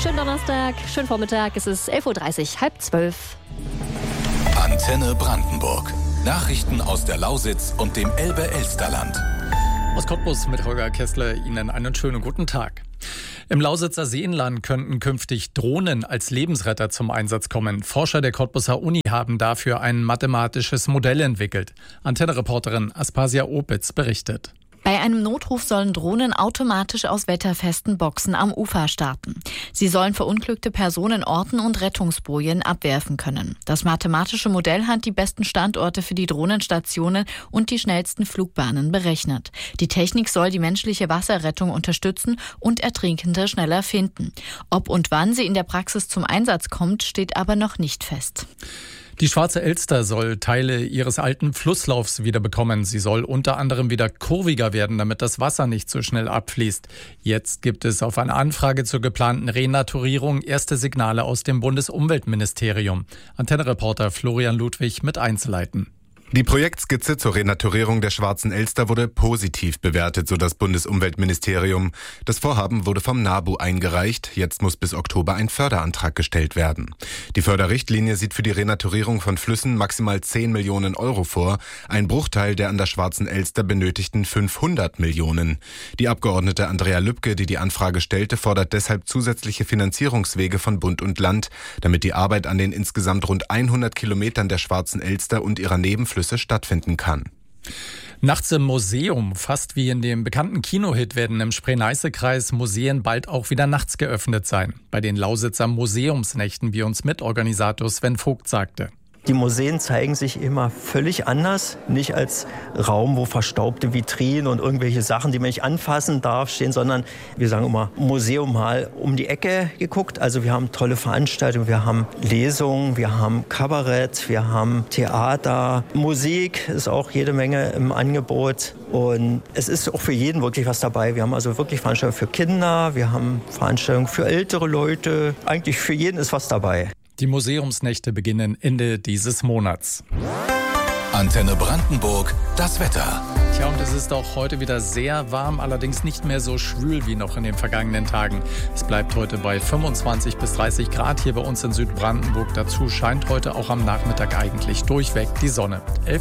schönen Donnerstag, schönen Vormittag. Es ist 11.30 Uhr, 11:30. Antenne Brandenburg. Nachrichten aus der Lausitz und dem Elbe-Elsterland. Aus Cottbus mit Holger Kessler Ihnen einen schönen guten Tag. Im Lausitzer Seenland könnten künftig Drohnen als Lebensretter zum Einsatz kommen. Forscher der Cottbuser Uni haben dafür ein mathematisches Modell entwickelt. Antenne-Reporterin Aspasia Opitz berichtet. Bei einem Notruf sollen Drohnen automatisch aus wetterfesten Boxen am Ufer starten. Sie sollen verunglückte Personen orten und Rettungsbojen abwerfen können. Das mathematische Modell hat die besten Standorte für die Drohnenstationen und die schnellsten Flugbahnen berechnet. Die Technik soll die menschliche Wasserrettung unterstützen und Ertrinkende schneller finden. Ob und wann sie in der Praxis zum Einsatz kommt, steht aber noch nicht fest. Die Schwarze Elster soll Teile ihres alten Flusslaufs wieder bekommen. Sie soll unter anderem wieder kurviger werden, damit das Wasser nicht so schnell abfließt. Jetzt gibt es auf eine Anfrage zur geplanten Renaturierung erste Signale aus dem Bundesumweltministerium. Antenne-Reporter Florian Ludwig mit Einzelheiten. Die Projektskizze zur Renaturierung der Schwarzen Elster wurde positiv bewertet, so das Bundesumweltministerium. Das Vorhaben wurde vom NABU eingereicht. Jetzt muss bis Oktober ein Förderantrag gestellt werden. Die Förderrichtlinie sieht für die Renaturierung von Flüssen maximal 10 Millionen Euro vor. Ein Bruchteil der an der Schwarzen Elster benötigten 500 Millionen. Die Abgeordnete Andrea Lübke, die die Anfrage stellte, fordert deshalb zusätzliche Finanzierungswege von Bund und Land, damit die Arbeit an den insgesamt rund 100 Kilometern der Schwarzen Elster und ihrer Nebenflüsse stattfinden kann. Nachts im Museum, fast wie in dem bekannten Kinohit, werden im Spree-Neiße-Kreis Museen bald auch wieder nachts geöffnet sein. Bei den Lausitzer Museumsnächten, wie uns Mitorganisator Sven Vogt sagte. Die Museen zeigen sich immer völlig anders, nicht als Raum, wo verstaubte Vitrinen und irgendwelche Sachen, die man nicht anfassen darf, stehen, sondern wir sagen immer Museum mal um die Ecke geguckt. Also wir haben tolle Veranstaltungen, wir haben Lesungen, wir haben Kabarett, wir haben Theater, Musik ist auch jede Menge im Angebot und es ist auch für jeden wirklich was dabei. Wir haben also wirklich Veranstaltungen für Kinder, wir haben Veranstaltungen für ältere Leute, eigentlich für jeden ist was dabei. Die Museumsnächte beginnen Ende dieses Monats. Antenne Brandenburg, das Wetter. Tja, und es ist auch heute wieder sehr warm, allerdings nicht mehr so schwül wie noch in den vergangenen Tagen. Es bleibt heute bei 25 bis 30 Grad hier bei uns in Südbrandenburg. Dazu scheint heute auch am Nachmittag eigentlich durchweg die Sonne.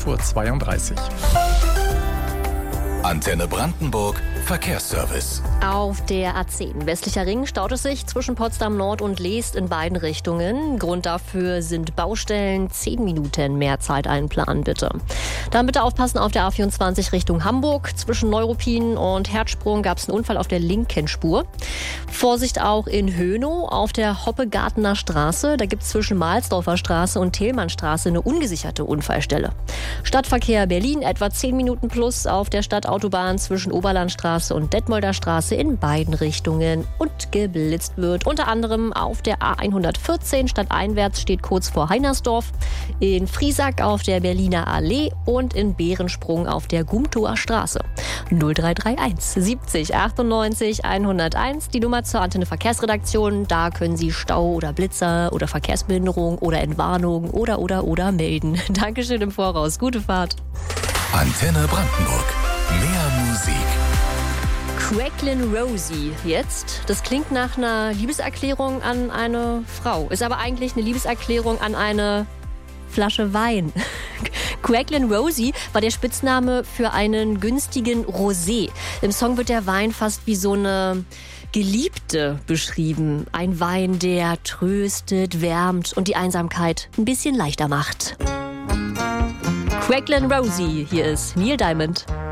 11:32 Uhr. Antenne Brandenburg, Verkehrsservice. Auf der A10 westlicher Ring staut es sich zwischen Potsdam Nord und Leest in beiden Richtungen. Grund dafür sind Baustellen. 10 Minuten mehr Zeit einplanen, bitte. Dann bitte aufpassen auf der A24 Richtung Hamburg. Zwischen Neuruppin und Herzsprung gab es einen Unfall auf der linken Spur. Vorsicht auch in Hönow auf der Hoppegartener Straße. Da gibt es zwischen Mahlsdorfer Straße und Thälmannstraße eine ungesicherte Unfallstelle. Stadtverkehr Berlin etwa 10 Minuten plus auf der Stadtautobahn zwischen Oberlandstraße und Detmolder Straße in beiden Richtungen und geblitzt wird. Unter anderem auf der A114 stadteinwärts steht kurz vor Heinersdorf, in Friesack auf der Berliner Allee und in Behrensprung auf der Gumtower Straße. 0331 70 98 101, die Nummer zur Antenne Verkehrsredaktion. Da können Sie Stau oder Blitzer oder Verkehrsbehinderung oder Entwarnung oder melden. Dankeschön im Voraus. Gute Fahrt. Antenne Brandenburg. Mehr Musik. Cracklin' Rosie jetzt. Das klingt nach einer Liebeserklärung an eine Frau. Ist aber eigentlich eine Liebeserklärung an eine Flasche Wein. Cracklin' Rosie war der Spitzname für einen günstigen Rosé. Im Song wird der Wein fast wie so eine Geliebte beschrieben. Ein Wein, der tröstet, wärmt und die Einsamkeit ein bisschen leichter macht. Cracklin' Rosie, hier ist Neil Diamond.